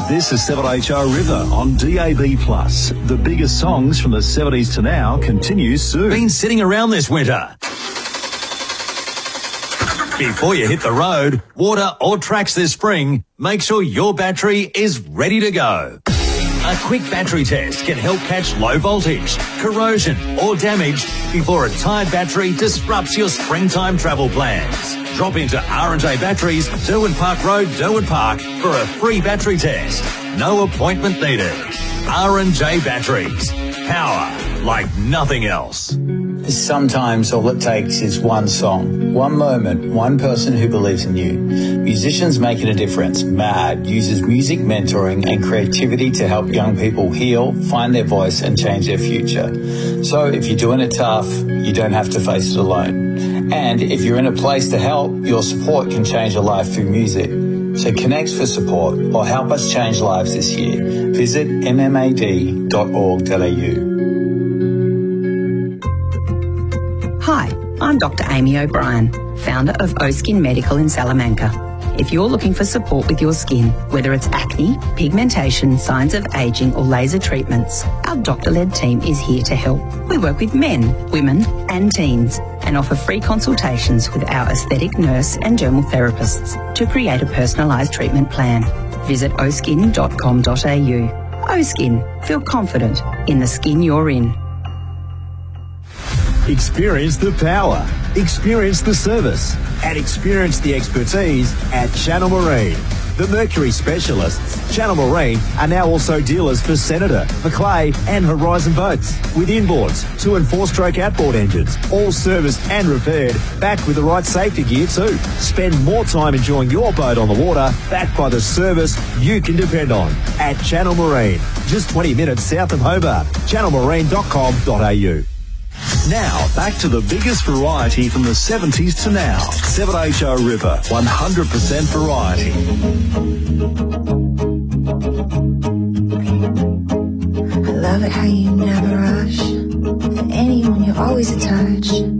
This is 7HR River on DAB+. The biggest songs from the 70s to now continues soon. Been sitting around this winter? Before you hit the road, water or tracks this spring, make sure your battery is ready to go. A quick battery test can help catch low voltage, corrosion or damage before a tired battery disrupts your springtime travel plans. Drop into R&J Batteries, Derwent Park Road, Derwent Park for a free battery test. No appointment needed. R&J Batteries. Power like nothing else. Sometimes all it takes is one song, one moment, one person who believes in you. Musicians Making a Difference, MAD, uses music mentoring and creativity to help young people heal, find their voice and change their future. So if you're doing it tough, you don't have to face it alone. And if you're in a place to help, your support can change a life through music. So connect for support or help us change lives this year. Visit mmad.org.au. Hi, I'm Dr. Amy O'Brien, founder of O-Skin Medical in Salamanca. If you're looking for support with your skin, whether it's acne, pigmentation, signs of aging or laser treatments, our doctor-led team is here to help. We work with men, women and teens and offer free consultations with our aesthetic nurse and dermal therapists to create a personalised treatment plan. Visit oskin.com.au. O-Skin, feel confident in the skin you're in. Experience the power, experience the service, and experience the expertise at Channel Marine. The Mercury specialists, Channel Marine, are now also dealers for Senator, Macleay and Horizon boats. With inboards, 2- and 4-stroke outboard engines, all serviced and repaired, backed with the right safety gear too. Spend more time enjoying your boat on the water, backed by the service you can depend on. At Channel Marine, just 20 minutes south of Hobart. channelmarine.com.au. Now, back to the biggest variety from the 70s to now. 7HR River, 100% variety. I love it how you never rush. For anyone, you're always a touch.